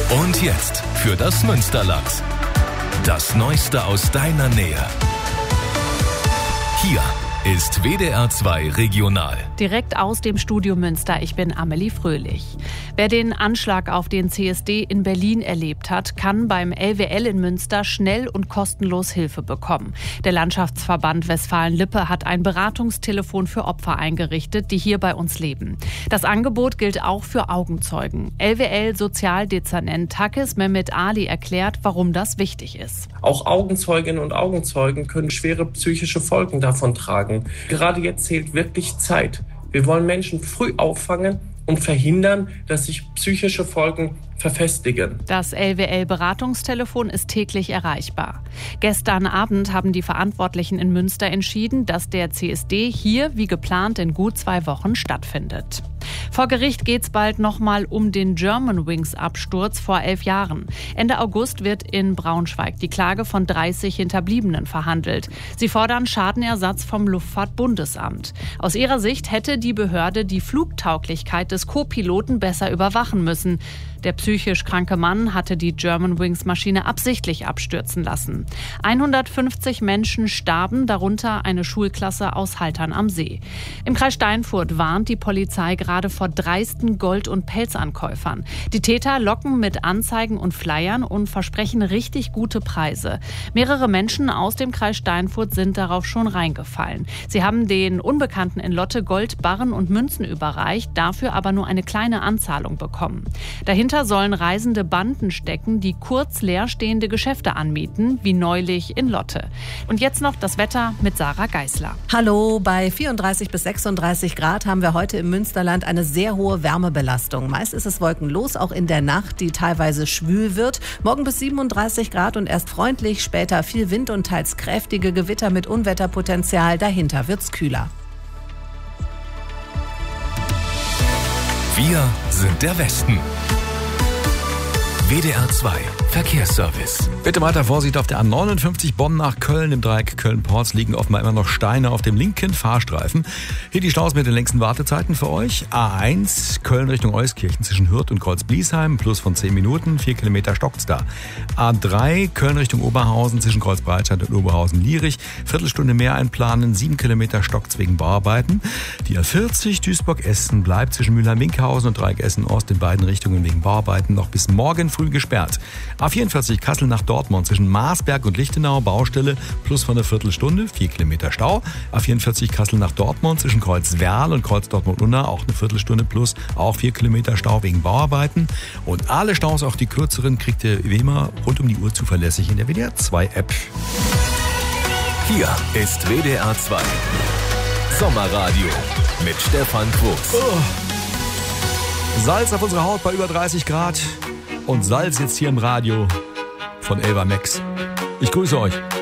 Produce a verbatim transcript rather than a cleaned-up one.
Und jetzt für das Münsterland. Das Neueste aus deiner Nähe. Hier ist W D R zwei Regional. Direkt aus dem Studio Münster, ich bin Amelie Fröhlich. Wer den Anschlag auf den C S D in Berlin erlebt hat, kann beim L W L in Münster schnell und kostenlos Hilfe bekommen. Der Landschaftsverband Westfalen-Lippe hat ein Beratungstelefon für Opfer eingerichtet, die hier bei uns leben. Das Angebot gilt auch für Augenzeugen. L W L-Sozialdezernent Takis Mehmet Ali erklärt, warum das wichtig ist. Auch Augenzeuginnen und Augenzeugen können schwere psychische Folgen davon tragen. Gerade jetzt zählt wirklich Zeit. Wir wollen Menschen früh auffangen und verhindern, dass sich psychische Folgen verfestigen. Das L W L-Beratungstelefon ist täglich erreichbar. Gestern Abend haben die Verantwortlichen in Münster entschieden, dass der C S D hier wie geplant in gut zwei Wochen stattfindet. Vor Gericht geht's bald nochmal um den Germanwings-Absturz vor elf Jahren. Ende August wird in Braunschweig die Klage von dreißig Hinterbliebenen verhandelt. Sie fordern Schadenersatz vom Luftfahrtbundesamt. Aus ihrer Sicht hätte die Behörde die Flugtauglichkeit des Co-Piloten besser überwachen müssen. Der psychisch kranke Mann hatte die Germanwings-Maschine absichtlich abstürzen lassen. hundertfünfzig Menschen starben, darunter eine Schulklasse aus Haltern am See. Im Kreis Steinfurt warnt die Polizei gerade vor dreisten Gold- und Pelzankäufern. Die Täter locken mit Anzeigen und Flyern und versprechen richtig gute Preise. Mehrere Menschen aus dem Kreis Steinfurt sind darauf schon reingefallen. Sie haben den Unbekannten in Lotte Gold, Barren und Münzen überreicht, dafür aber nur eine kleine Anzahlung bekommen. Dahinter sollen reisende Banden stecken, die kurz leerstehende Geschäfte anmieten, wie neulich in Lotte. Und jetzt noch das Wetter mit Sarah Geisler. Hallo, bei vierunddreißig bis sechsunddreißig Grad haben wir heute im Münsterland eine sehr hohe Wärmebelastung. Meist ist es wolkenlos, auch in der Nacht, die teilweise schwül wird. Morgen bis siebenunddreißig Grad und erst freundlich, später viel Wind und teils kräftige Gewitter mit Unwetterpotenzial. Dahinter wird's kühler. Wir sind der Westen. W D R zwei Verkehrsservice. Bitte weiter Vorsicht auf der A neunundfünfzig Bonn nach Köln. Im Dreieck Köln-Porz liegen offenbar immer noch Steine auf dem linken Fahrstreifen. Hier die Staus mit den längsten Wartezeiten für euch. A eins Köln Richtung Euskirchen zwischen Hürth und Kreuz-Bliesheim. Plus von zehn Minuten. vier Kilometer stockt's da. A drei Köln Richtung Oberhausen zwischen Kreuzbreitscheid und Oberhausen-Lierich. Viertelstunde mehr einplanen. sieben Kilometer stockt's wegen Bauarbeiten. Die A vierzig Duisburg-Essen bleibt zwischen Mülheim-Winkhausen und Dreieck Essen-Ost in beiden Richtungen wegen Bauarbeiten noch bis morgen früh gesperrt. A vierundvierzig Kassel nach Dortmund zwischen Marsberg und Lichtenau, Baustelle plus von einer Viertelstunde, vier Kilometer Stau. A vierundvierzig Kassel nach Dortmund zwischen Kreuz-Werl und Kreuz-Dortmund-Unna auch eine Viertelstunde plus, auch vier Kilometer Stau wegen Bauarbeiten. Und alle Staus, auch die kürzeren, kriegt ihr wie immer rund um die Uhr zuverlässig in der W D R zwei App. Hier ist W D R zwei Sommerradio mit Stefan Krux. Oh. Salz auf unserer Haut bei über dreißig Grad. Und Salz jetzt hier im Radio von Elva Max. Ich grüße euch.